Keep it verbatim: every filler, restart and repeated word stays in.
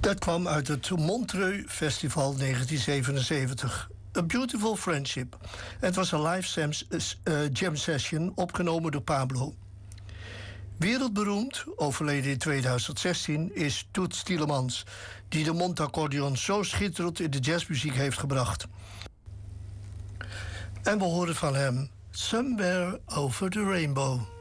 Dat kwam uit het Montreux Festival negentien zevenenzeventig. A Beautiful Friendship. Het was een live jam, uh, jam session opgenomen door Pablo. Wereldberoemd, overleden in tweeduizend zestien, is Toots Thielemans, die de mondaccordeon zo schitterend in de jazzmuziek heeft gebracht. En we horen van hem Somewhere Over the Rainbow.